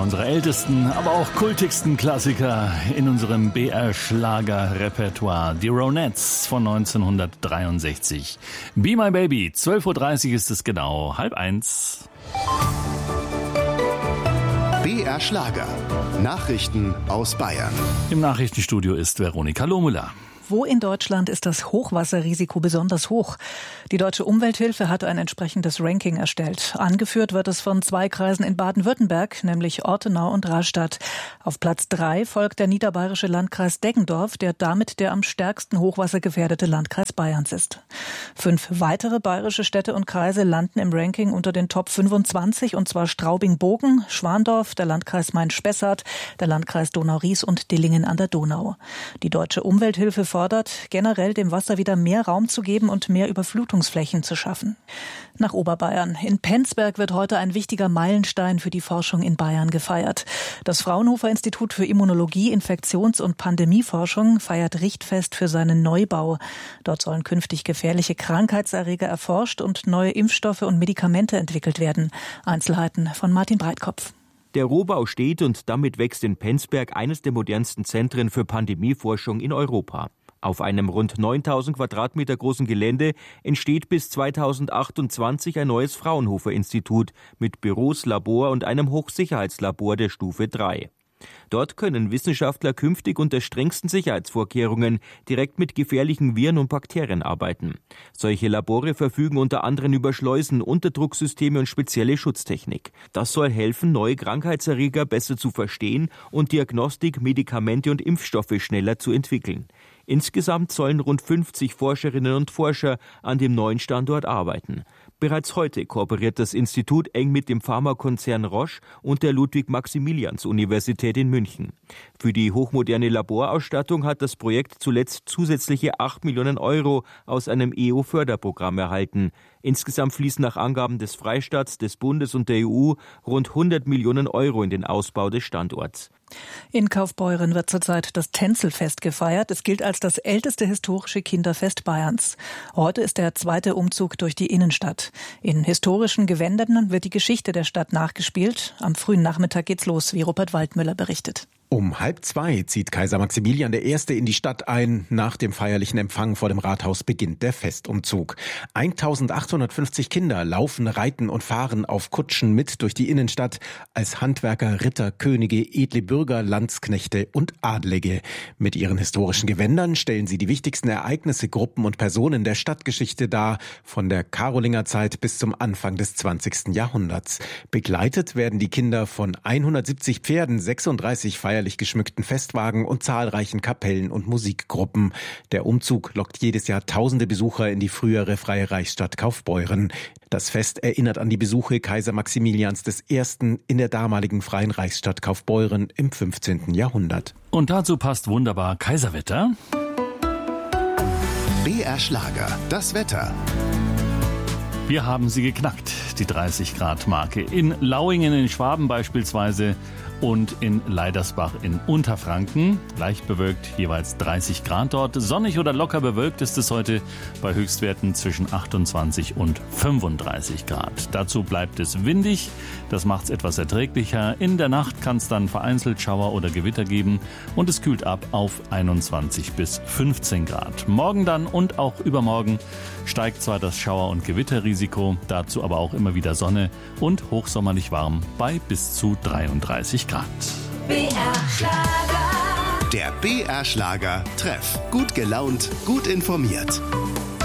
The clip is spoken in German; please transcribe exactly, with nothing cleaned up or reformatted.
unserer ältesten, aber auch kultigsten Klassiker in unserem B R-Schlager-Repertoire. Die Ronettes von neunzehnhundertdreiundsechzig. Be My Baby, zwölf Uhr dreißig ist es genau, halb eins. B R-Schlager. Nachrichten aus Bayern. Im Nachrichtenstudio ist Veronika Lohmüller. Wo in Deutschland ist das Hochwasserrisiko besonders hoch? Die Deutsche Umwelthilfe hat ein entsprechendes Ranking erstellt. Angeführt wird es von zwei Kreisen in Baden-Württemberg, nämlich Ortenau und Rastatt. Auf Platz drei folgt der niederbayerische Landkreis Deggendorf, der damit der am stärksten hochwassergefährdete Landkreis Bayerns ist. Fünf weitere bayerische Städte und Kreise landen im Ranking unter den Top fünfundzwanzig, und zwar Straubing-Bogen, Schwandorf, der Landkreis Main-Spessart, der Landkreis Donau-Ries und Dillingen an der Donau. Die Deutsche Umwelthilfe fordert, generell dem Wasser wieder mehr Raum zu geben und mehr Überflutungsflächen zu schaffen. Nach Oberbayern. In Penzberg wird heute ein wichtiger Meilenstein für die Forschung in Bayern gefeiert. Das Fraunhofer Institut für Immunologie, Infektions- und Pandemieforschung feiert Richtfest für seinen Neubau. Dort sollen künftig gefährliche Krankheitserreger erforscht und neue Impfstoffe und Medikamente entwickelt werden. Einzelheiten von Martin Breitkopf. Der Rohbau steht und damit wächst in Penzberg eines der modernsten Zentren für Pandemieforschung in Europa. Auf einem rund neuntausend Quadratmeter großen Gelände entsteht bis zweitausendachtundzwanzig ein neues Fraunhofer-Institut mit Büros, Labor und einem Hochsicherheitslabor der Stufe drei. Dort können Wissenschaftler künftig unter strengsten Sicherheitsvorkehrungen direkt mit gefährlichen Viren und Bakterien arbeiten. Solche Labore verfügen unter anderem über Schleusen, Unterdrucksysteme und spezielle Schutztechnik. Das soll helfen, neue Krankheitserreger besser zu verstehen und Diagnostik, Medikamente und Impfstoffe schneller zu entwickeln. Insgesamt sollen rund fünfzig Forscherinnen und Forscher an dem neuen Standort arbeiten. Bereits heute kooperiert das Institut eng mit dem Pharmakonzern Roche und der Ludwig-Maximilians-Universität in München. Für die hochmoderne Laborausstattung hat das Projekt zuletzt zusätzliche acht Millionen Euro aus einem E U-Förderprogramm erhalten. Insgesamt fließen nach Angaben des Freistaats, des Bundes und der E U rund hundert Millionen Euro in den Ausbau des Standorts. In Kaufbeuren wird zurzeit das Tänzelfest gefeiert. Es gilt als das älteste historische Kinderfest Bayerns. Heute ist der zweite Umzug durch die Innenstadt. In historischen Gewändern wird die Geschichte der Stadt nachgespielt. Am frühen Nachmittag geht's los, wie Rupert Waldmüller berichtet. Um halb zwei zieht Kaiser Maximilian der Erste in die Stadt ein. Nach dem feierlichen Empfang vor dem Rathaus beginnt der Festumzug. eintausendachthundertfünfzig Kinder laufen, reiten und fahren auf Kutschen mit durch die Innenstadt als Handwerker, Ritter, Könige, edle Bürger, Landsknechte und Adlige. Mit ihren historischen Gewändern stellen sie die wichtigsten Ereignisse, Gruppen und Personen der Stadtgeschichte dar, von der Karolingerzeit bis zum Anfang des zwanzigsten Jahrhunderts. Begleitet werden die Kinder von hundertsiebzig Pferden, sechsunddreißig feierlichen feierlich geschmückten Festwagen und zahlreichen Kapellen und Musikgruppen. Der Umzug lockt jedes Jahr tausende Besucher in die frühere Freie Reichsstadt Kaufbeuren. Das Fest erinnert an die Besuche Kaiser Maximilians des Ersten in der damaligen Freien Reichsstadt Kaufbeuren im fünfzehnten Jahrhundert. Und dazu passt wunderbar Kaiserwetter. B R Schlager, das Wetter. Wir haben sie geknackt, die dreißig Grad Marke. In Lauingen in Schwaben beispielsweise und in Leidersbach in Unterfranken. Leicht bewölkt, jeweils dreißig Grad dort. Sonnig oder locker bewölkt ist es heute bei Höchstwerten zwischen achtundzwanzig und fünfunddreißig Grad. Dazu bleibt es windig, das macht es etwas erträglicher. In der Nacht kann es dann vereinzelt Schauer oder Gewitter geben und es kühlt ab auf einundzwanzig bis fünfzehn Grad. Morgen dann und auch übermorgen steigt zwar das Schauer- und Gewitterrisiko, dazu aber auch immer wieder Sonne und hochsommerlich warm bei bis zu dreiunddreißig Grad. B R-Schlager. Der B R-Schlager-Treff. Gut gelaunt, gut informiert.